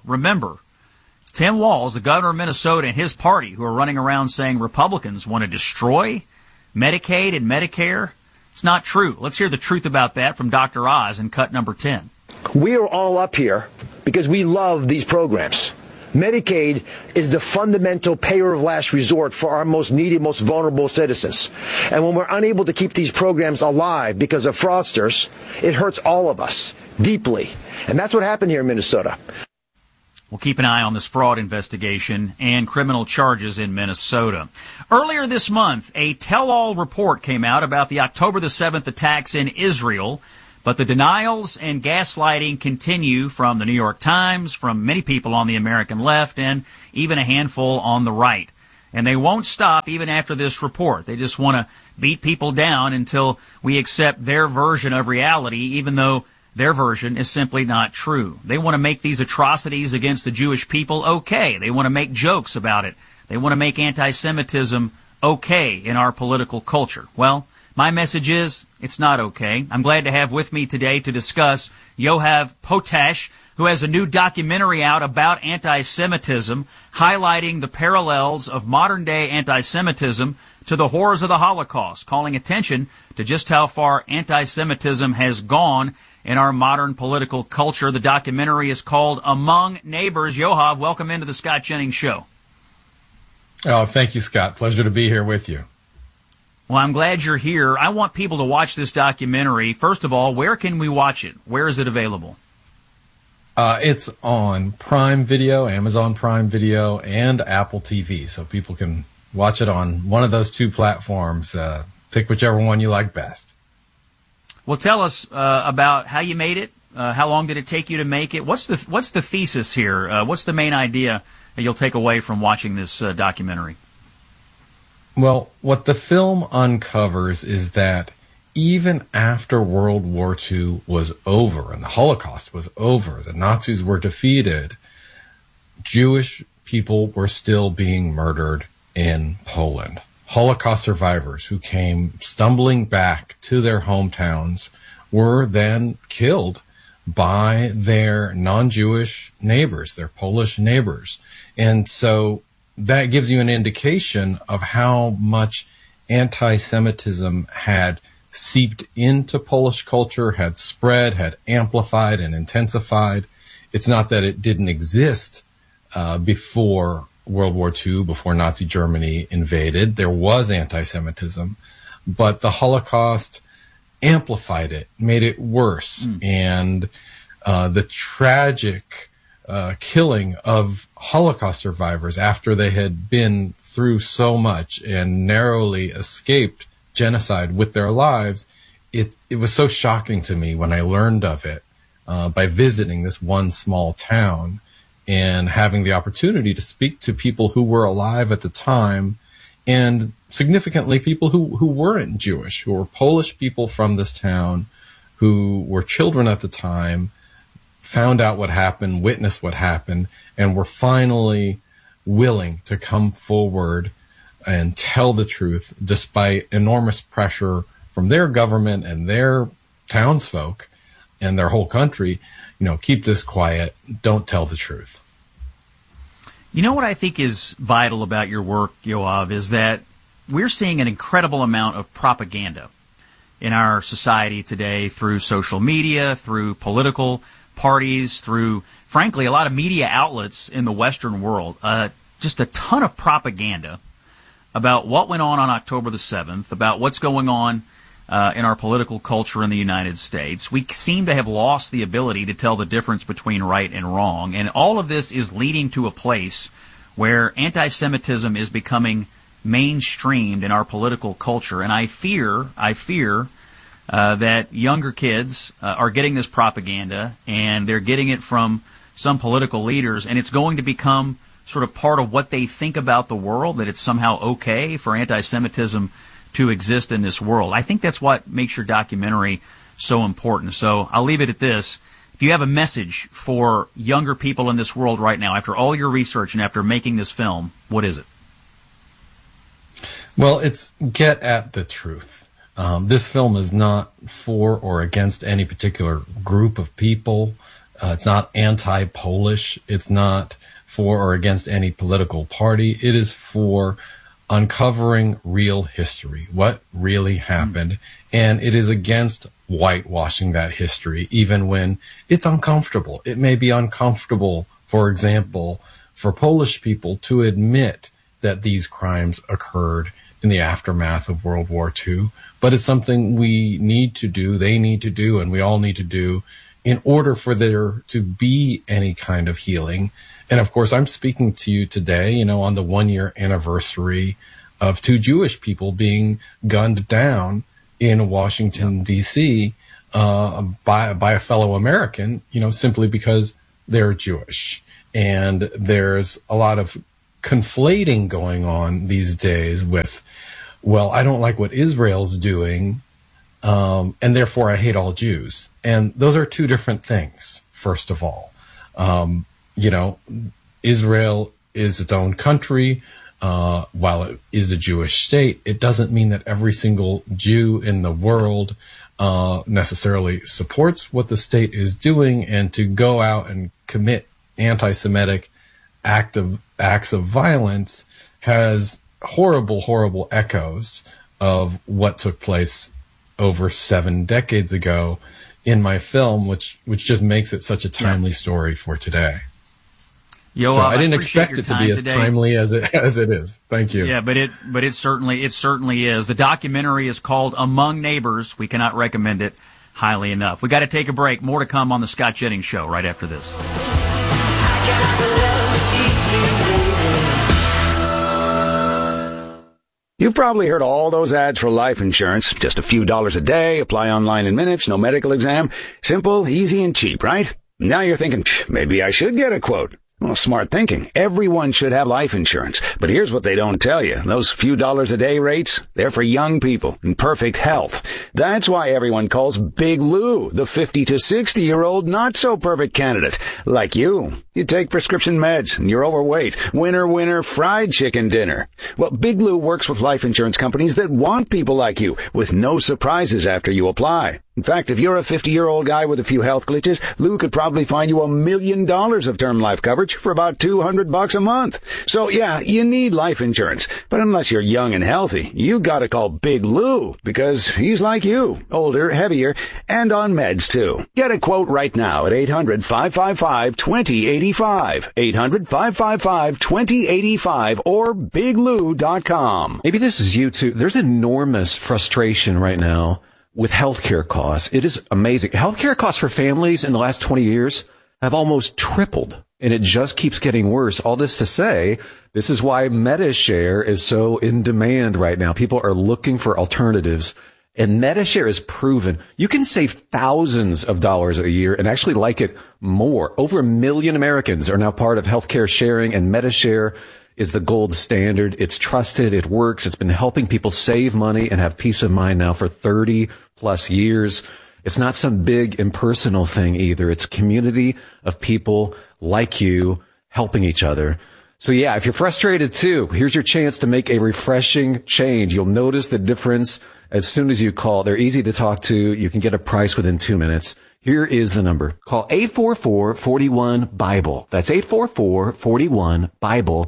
it's Tim Walz, the governor of Minnesota, and his party who are running around saying Republicans want to destroy Medicaid and Medicare. It's not true. Let's hear the truth about that from Dr. Oz in cut number 10. We are all up here because we love these programs. Medicaid is the fundamental payer of last resort for our most needy, most vulnerable citizens. And when we're unable to keep these programs alive because of fraudsters, it hurts all of us deeply. And that's what happened here in Minnesota. We'll keep an eye on this fraud investigation and criminal charges in Minnesota. Earlier this month, a tell-all report came out about the October the 7th attacks in Israel, but the denials and gaslighting continue from the New York Times, from many people on the American left, and even a handful on the right. And they won't stop even after this report. They just want to beat people down until we accept their version of reality, even though their version is simply not true. They want to make these atrocities against the Jewish people okay. They want to make jokes about it. They want to make anti-Semitism okay in our political culture. Well, my message is, it's not okay. I'm glad to have with me today to discuss Yoav Potash, who has a new documentary out about anti-Semitism, highlighting the parallels of modern-day anti-Semitism to the horrors of the Holocaust, calling attention to just how far anti-Semitism has gone in our modern political culture. The documentary is called Among Neighbors. Yoav, welcome into the Scott Jennings Show. Oh, thank you, Scott. Pleasure to be here with you. Well, I'm glad you're here. I want people to watch this documentary. First of all, where can we watch it? Where is it available? It's on Prime Video, Amazon Prime Video, and Apple TV, so people can watch it on one of those two platforms. Pick whichever one you like best. Well, tell us about how you made it. How long did it take you to make it? What's the thesis here? What's the main idea that you'll take away from watching this documentary? Well, what the film uncovers is that even after World War II was over and the Holocaust was over, the Nazis were defeated, Jewish people were still being murdered in Poland. Holocaust survivors who came stumbling back to their hometowns were then killed by their non-Jewish neighbors, their Polish neighbors. And so that gives you an indication of how much anti-Semitism had seeped into Polish culture, had spread, had amplified and intensified. It's not that it didn't exist before World War II, before Nazi Germany invaded. There was anti-Semitism, but the Holocaust amplified it, made it worse. And the tragic killing of Holocaust survivors after they had been through so much and narrowly escaped genocide with their lives, it was so shocking to me when I learned of it by visiting this one small town and having the opportunity to speak to people who were alive at the time, and significantly people who weren't Jewish, who were Polish people from this town, who were children at the time, found out what happened, witnessed what happened, and were finally willing to come forward and tell the truth despite enormous pressure from their government and their townsfolk and their whole country. Keep this quiet, don't tell the truth. You know what I think is vital about your work, Yoav, is that we're seeing an incredible amount of propaganda in our society today through social media, through political parties, through, frankly, a lot of media outlets in the Western world. Just a ton of propaganda about what went on October the 7th, about what's going on in our political culture in the United States. We seem to have lost the ability to tell the difference between right and wrong, and all of this is leading to a place where anti-Semitism is becoming mainstreamed in our political culture. And I fear that younger kids are getting this propaganda, and they're getting it from some political leaders, and it's going to become sort of part of what they think about the world, that it's somehow okay for anti-Semitism to exist in this world. I think that's what makes your documentary so important. So I'll leave it at this. If you have a message for younger people in this world right now, after all your research and after making this film, what is it? Well, it's get at the truth. This film is not for or against any particular group of people. It's not anti-Polish. It's not for or against any political party. It is for uncovering real history, what really happened, and it is against whitewashing that history, even when it's uncomfortable. It may be uncomfortable, for example, for Polish people to admit that these crimes occurred in the aftermath of World War II, but it's something we need to do, they need to do, and we all need to do in order for there to be any kind of healing And of course, I'm speaking to you today, on the 1-year anniversary of 2 Jewish people being gunned down in Washington, D.C., by a fellow American, simply because they're Jewish. And there's a lot of conflating going on these days with, well, I don't like what Israel's doing, and therefore I hate all Jews. And those are two different things, first of all. Israel is its own country. While it is a Jewish state, it doesn't mean that every single Jew in the world necessarily supports what the state is doing, and to go out and commit anti-Semitic acts of violence has horrible, horrible echoes of what took place over 7 decades ago in my film, which just makes it such a timely story for today. Yoav, so I didn't expect it to be as today. timely as it is. Thank you. Yeah, but it certainly is. The documentary is called Among Neighbors. We cannot recommend it highly enough. We got to take a break. More to come on the Scott Jennings Show right after this. You've probably heard all those ads for life insurance. Just a few dollars a day, apply online in minutes, no medical exam. Simple, easy, and cheap, right? Now you're thinking, maybe I should get a quote. Well, smart thinking. Everyone should have life insurance. But here's what they don't tell you. Those few dollars a day rates, they're for young people in perfect health. That's why everyone calls Big Lou the 50 to 60-year-old not-so-perfect candidate. Like you. You take prescription meds and you're overweight. Winner, fried chicken dinner. Well, Big Lou works with life insurance companies that want people like you, with no surprises after you apply. In fact, if you're a 50-year-old guy with a few health glitches, Lou could probably find you $1 million of term life coverage for about $200 a month. So yeah, you need life insurance. But unless you're young and healthy, you gotta call Big Lou, because he's like you, older, heavier, and on meds too. Get a quote right now at 800-555-2085. 800-555-2085 or biglou.com. Maybe this is you too. There's enormous frustration right now with healthcare costs. It is amazing. Healthcare costs for families in the last 20 years have almost tripled, and it just keeps getting worse. All this to say, this is why MediShare is so in demand right now. People are looking for alternatives, and MediShare is proven. You can save thousands of dollars a year and actually like it more. Over 1 million Americans are now part of healthcare sharing, and MediShare is the gold standard. It's trusted. It works. It's been helping people save money and have peace of mind now for 30 plus years. It's not some big impersonal thing either. It's a community of people like you helping each other. So yeah, if you're frustrated too, here's your chance to make a refreshing change. You'll notice the difference as soon as you call. They're easy to talk to. You can get a price within 2 minutes. Here is the number. Call 844-41-BIBLE. That's 844-41-BIBLE.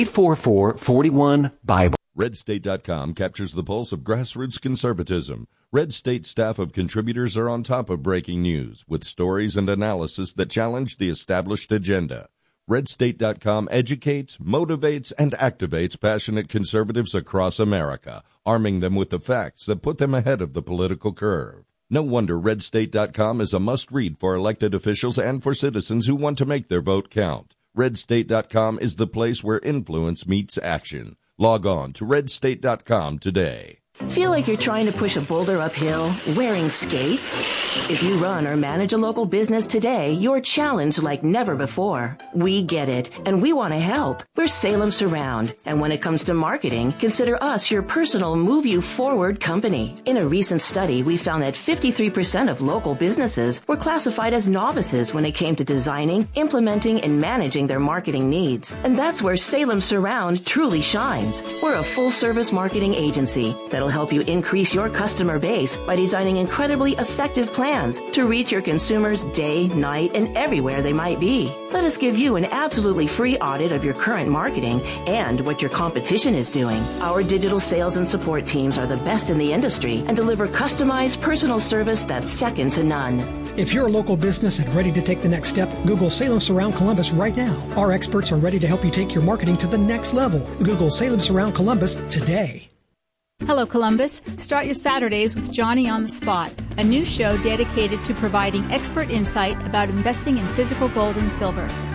844-41-BIBLE. RedState.com captures the pulse of grassroots conservatism. Red State staff of contributors are on top of breaking news with stories and analysis that challenge the established agenda. RedState.com educates, motivates, and activates passionate conservatives across America, arming them with the facts that put them ahead of the political curve. No wonder RedState.com is a must-read for elected officials and for citizens who want to make their vote count. RedState.com is the place where influence meets action. Log on to RedState.com today. Feel like you're trying to push a boulder uphill wearing skates? If you run or manage a local business today, you're challenged like never before. We get it, and we want to help. We're Salem Surround, and when it comes to marketing, consider us your personal move you forward company. In a recent study, we found that 53% of local businesses were classified as novices when it came to designing, implementing, and managing their marketing needs. And that's where Salem Surround truly shines. We're a full-service marketing agency that'll help you increase your customer base by designing incredibly effective plans to reach your consumers day, night, and everywhere they might be. Let us give you an absolutely free audit of your current marketing and what your competition is doing. Our digital sales and support teams are the best in the industry and deliver customized personal service that's second to none. If you're a local business and ready to take the next step, Google Salem Surround Columbus right now. Our experts are ready to help you take your marketing to the next level. Google Salem Surround Columbus today. Hello, Columbus. Start your Saturdays with Johnny on the Spot, a new show dedicated to providing expert insight about investing in physical gold and silver.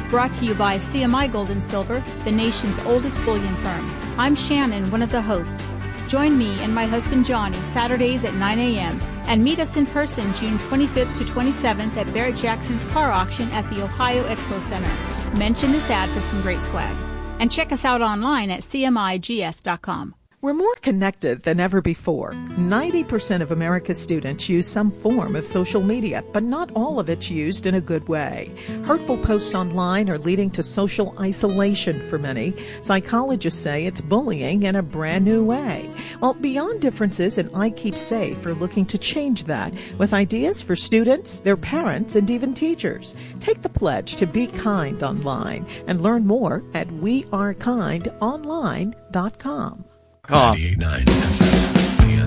brought to you by CMI Gold and Silver, the nation's oldest bullion firm. I'm Shannon, one of the hosts. Join me and my husband Johnny Saturdays at 9 a.m. and meet us in person June 25th to 27th at Barrett Jackson's car auction at the Ohio Expo Center. Mention this ad for some great swag. And check us out online at cmigs.com. We're more connected than ever before. 90% of America's students use some form of social media, but not all of it's used in a good way. Hurtful posts online are leading to social isolation for many. Psychologists say it's bullying in a brand new way. Well, Beyond Differences and I Keep Safe are looking to change that with ideas for students, their parents, and even teachers. Take the pledge to be kind online and learn more at wearekindonline.com. 98.9 FM, The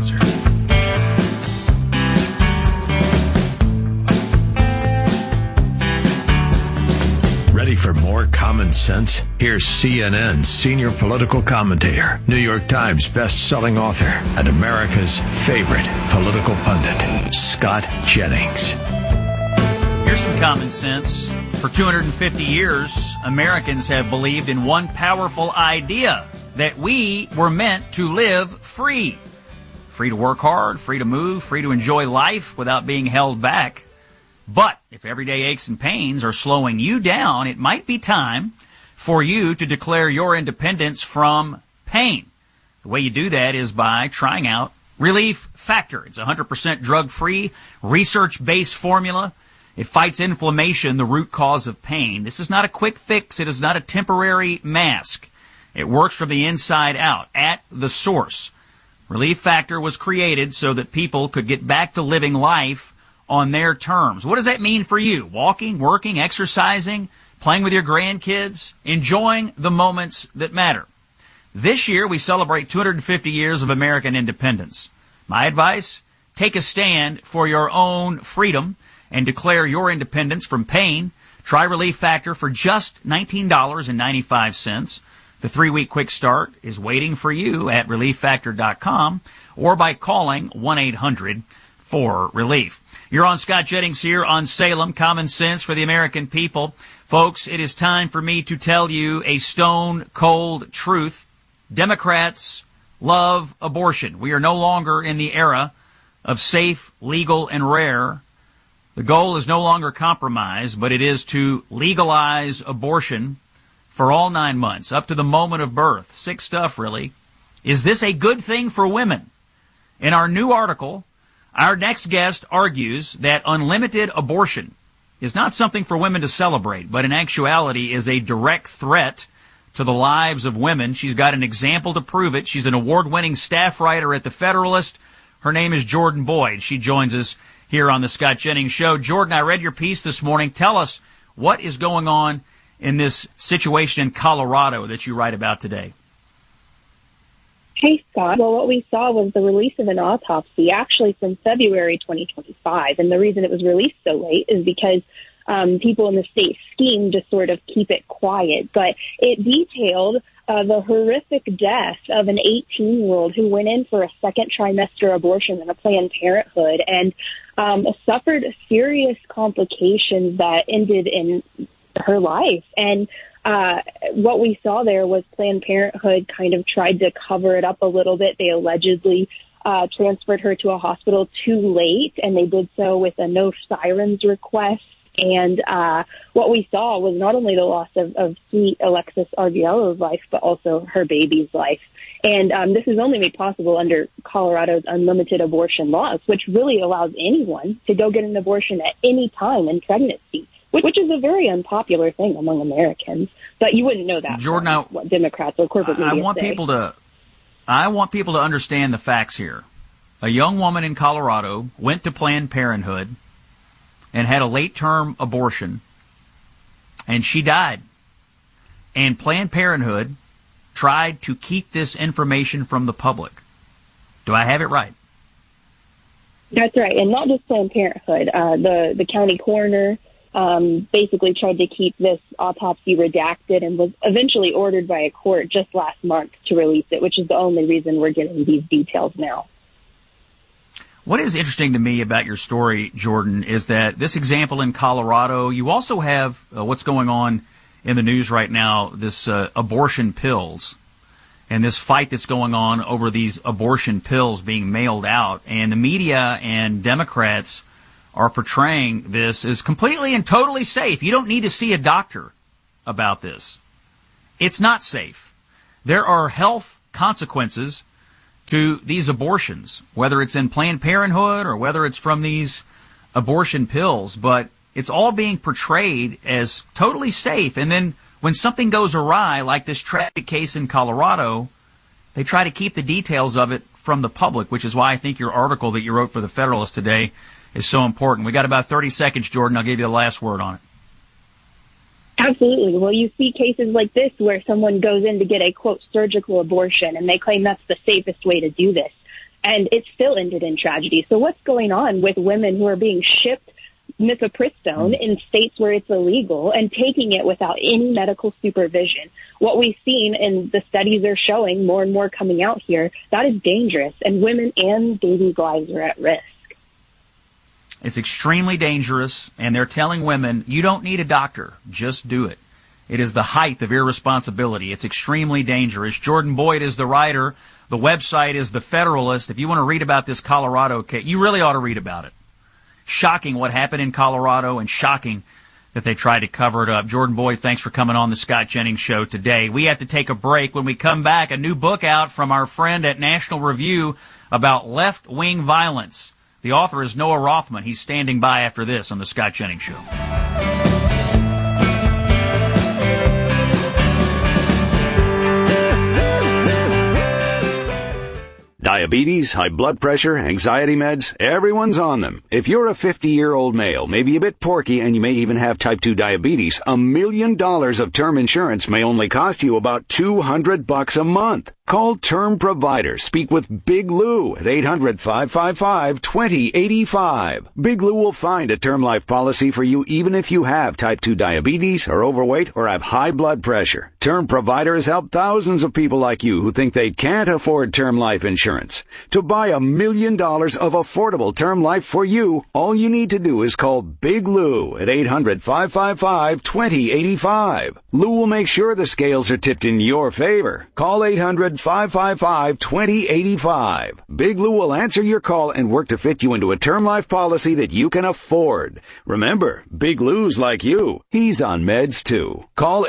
Answer. Ready for more common sense? Here's CNN's senior political commentator, New York Times best-selling author, and America's favorite political pundit, Scott Jennings. Here's some common sense. For 250 years, Americans have believed in one powerful idea: that we were meant to live free. Free to work hard, free to move, free to enjoy life without being held back. But if everyday aches and pains are slowing you down, it might be time for you to declare your independence from pain. The way you do that is by trying out Relief Factor. It's 100% drug-free, research-based formula. It fights inflammation, the root cause of pain. This is not a quick fix. It is not a temporary mask. It works from the inside out, at the source. Relief Factor was created so that people could get back to living life on their terms. What does that mean for you? Walking, working, exercising, playing with your grandkids, enjoying the moments that matter. This year, we celebrate 250 years of American independence. My advice, take a stand for your own freedom and declare your independence from pain. Try Relief Factor for just $19.95. The 3-week quick start is waiting for you at ReliefFactor.com or by calling 1-800-4RELIEF. You're on Scott Jennings here on Salem, Common Sense for the American People. Folks, it is time for me to tell you a stone-cold truth. Democrats love abortion. We are no longer in the era of safe, legal, and rare. The goal is no longer compromise, but it is to legalize abortion for all 9 months, up to the moment of birth. Sick stuff, really. Is this a good thing for women? In our new article, our next guest argues that unlimited abortion is not something for women to celebrate, but in actuality is a direct threat to the lives of women. She's got an example to prove it. She's an award-winning staff writer at The Federalist. Her name is Jordan Boyd. She joins us here on the Scott Jennings Show. Jordan, I read your piece this morning. Tell us what is going on in this situation in Colorado that you write about today. Hey, Scott. Well, what we saw was the release of an autopsy actually from February 2025. And the reason it was released so late is because people in the state schemed to sort of keep it quiet. But it detailed the horrific death of an 18-year-old who went in for a second trimester abortion in a Planned Parenthood and suffered serious complications that ended in her life. And what we saw there was Planned Parenthood kind of tried to cover it up a little bit. They allegedly transferred her to a hospital too late, and they did so with a no sirens request. And what we saw was not only the loss of sweet Alexis Arguello's life, but also her baby's life. And this is only made possible under Colorado's unlimited abortion laws, which really allows anyone to go get an abortion at any time in pregnancy, which is a very unpopular thing among Americans. But you wouldn't know that, Jordan, from what Democrats or corporate media say. I want people to understand the facts here. A young woman in Colorado went to Planned Parenthood and had a late-term abortion, and she died. And Planned Parenthood tried to keep this information from the public. Do I have it right? That's right, and not just Planned Parenthood. The county coroner basically tried to keep this autopsy redacted and was eventually ordered by a court just last month to release it, which is the only reason we're getting these details now. What is interesting to me about your story, Jordan, is that this example in Colorado, you also have what's going on in the news right now, this abortion pills and this fight that's going on over these abortion pills being mailed out. And the media and Democrats are portraying this as completely and totally safe. You don't need to see a doctor about this. It's not safe. There are health consequences to these abortions, whether it's in Planned Parenthood or whether it's from these abortion pills, but it's all being portrayed as totally safe. And then when something goes awry, like this tragic case in Colorado, they try to keep the details of it from the public, which is why I think your article that you wrote for the Federalist today is so important. We got about 30 seconds, Jordan. I'll give you the last word on it. Absolutely. Well, you see cases like this where someone goes in to get a, quote, surgical abortion, and they claim that's the safest way to do this. And it still ended in tragedy. So what's going on with women who are being shipped mifepristone in states where it's illegal and taking it without any medical supervision? What we've seen, and the studies are showing more and more coming out here, that is dangerous, and women and babies' lives are at risk. It's extremely dangerous, and they're telling women, you don't need a doctor, just do it. It is the height of irresponsibility. It's extremely dangerous. Jordan Boyd is the writer. The website is The Federalist. If you want to read about this Colorado case, you really ought to read about it. Shocking what happened in Colorado, and shocking that they tried to cover it up. Jordan Boyd, thanks for coming on the Scott Jennings Show today. We have to take a break. When we come back, a new book out from our friend at National Review about left-wing violence. The author is Noah Rothman. He's standing by after this on the Scott Jennings Show. Diabetes, high blood pressure, anxiety meds, everyone's on them. If you're a 50-year-old male, maybe a bit porky, and you may even have type 2 diabetes, $1 million of term insurance may only cost you about $200 a month. Call Term Provider. Speak with Big Lou at 800-555-2085. Big Lou will find a term life policy for you even if you have type 2 diabetes, are overweight, or have high blood pressure. Term Provider has helped thousands of people like you who think they can't afford term life insurance. To buy $1 million of affordable term life for you, all you need to do is call Big Lou at 800-555-2085. Lou will make sure the scales are tipped in your favor. Call 800-555-2085. Big Lou will answer your call and work to fit you into a term life policy that you can afford. Remember, Big Lou's like you. He's on meds too. Call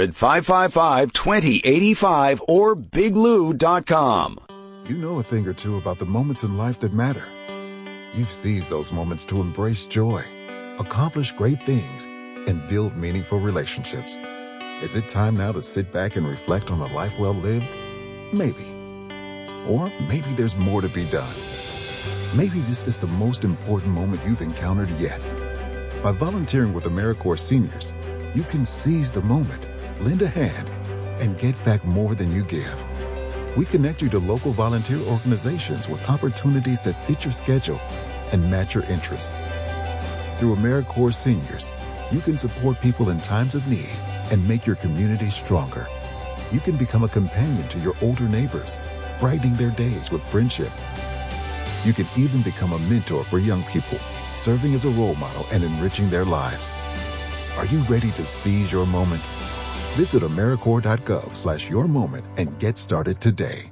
800-555-2085 or biglou.com. You know a thing or two about the moments in life that matter. You've seized those moments to embrace joy, accomplish great things, and build meaningful relationships. Is it time now to sit back and reflect on a life well lived? Maybe. Or maybe there's more to be done. Maybe this is the most important moment you've encountered yet. By volunteering with AmeriCorps Seniors, you can seize the moment, lend a hand, and get back more than you give. We connect you to local volunteer organizations with opportunities that fit your schedule and match your interests. Through AmeriCorps Seniors, you can support people in times of need and make your community stronger. You can become a companion to your older neighbors, brightening their days with friendship. You can even become a mentor for young people, serving as a role model and enriching their lives. Are you ready to seize your moment? Visit AmeriCorps.gov/yourmoment and get started today.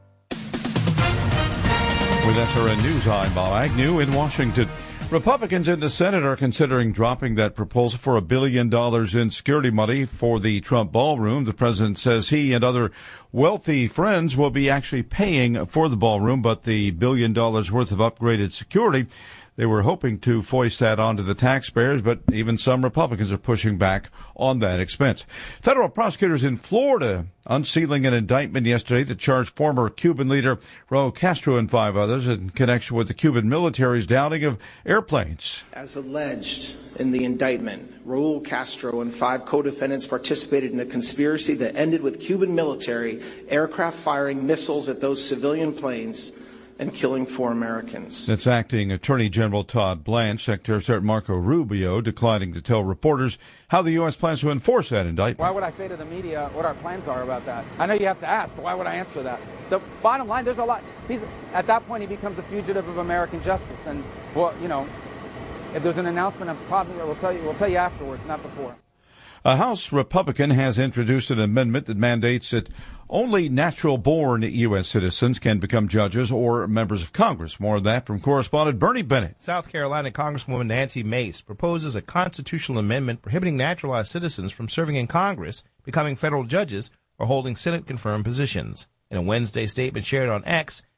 With SRN News, I'm Bob Agnew in Washington. Republicans in the Senate are considering dropping that proposal for $1 billion in security money for the Trump ballroom. The president says he and other wealthy friends will be actually paying for the ballroom, but the $1 billion worth of upgraded security, they were hoping to foist that onto the taxpayers, but even some Republicans are pushing back on that expense. Federal prosecutors in Florida unsealing an indictment yesterday that charged former Cuban leader Raul Castro and 5 others in connection with the Cuban military's downing of airplanes. As alleged in the indictment, Raul Castro and 5 co-defendants participated in a conspiracy that ended with Cuban military aircraft firing missiles at those civilian planes and killing 4 Americans. That's Acting Attorney General Todd Blanche. Secretary of State Marco Rubio declining to tell reporters how the U.S. plans to enforce that indictment. Why would I say to the media what our plans are about that? I know you have to ask, but why would I answer that? The bottom line, there's a lot. At that point, he becomes a fugitive of American justice. And, well, you know, if there's an announcement, we'll tell you afterwards, not before. A House Republican has introduced an amendment that mandates that only natural-born U.S. citizens can become judges or members of Congress. More of that from correspondent Bernie Bennett. South Carolina Congresswoman Nancy Mace proposes a constitutional amendment prohibiting naturalized citizens from serving in Congress, becoming federal judges, or holding Senate-confirmed positions. In a Wednesday statement shared on X,